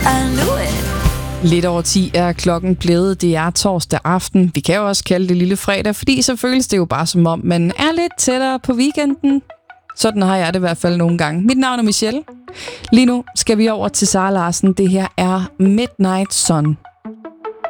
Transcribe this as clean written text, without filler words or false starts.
I knew it. Lidt over 10 er klokken blevet. Det er torsdag aften. Vi kan jo også kalde det lille fredag, fordi så føles det jo bare som om, man er lidt tættere på weekenden. Sådan har jeg det i hvert fald nogle gange. Mit navn er Michelle. Lige nu skal vi over til Sara Larsen. Det her er Midnight Sun.